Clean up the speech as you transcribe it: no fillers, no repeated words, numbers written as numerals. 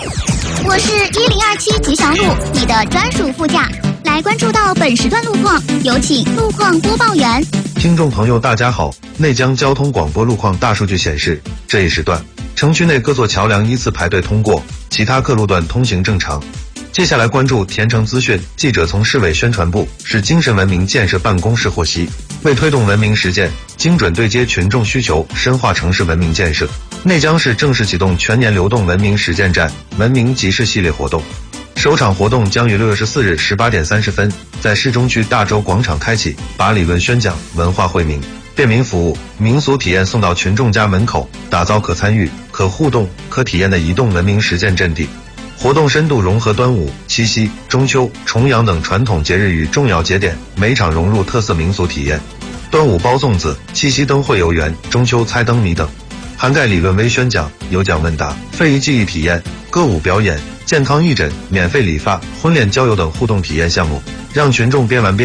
我是1027吉祥路，你的专属副驾。来关注到本时段路况，有请路况播报员。 听众朋友大家好，内江交通广播路况大数据显示，这一时段城区内各座桥梁依次排队通过，其他各路段通行正常。接下来关注田城资讯，记者从市委宣传部市精神文明建设办公室获悉，为推动文明实践，精准对接群众需求，深化城市文明建设，内江市正式启动全年流动文明实践站文明集市系列活动。首场活动将于6月14日18点30分在市中区大洲广场开启，把理论宣讲、文化惠民、便民服务、民俗体验送到群众家门口，打造可参与、可互动、可体验的移动文明实践阵地。活动深度融合端午、七夕、中秋、重阳等传统节日与重要节点，每场融入特色民俗体验，端午包粽子、七夕灯会游园、中秋猜灯谜等，涵盖理论微宣讲、有奖问答、非遗技艺体验、歌舞表演、健康义诊、免费理发、婚恋郊游等互动体验项目，让群众边玩边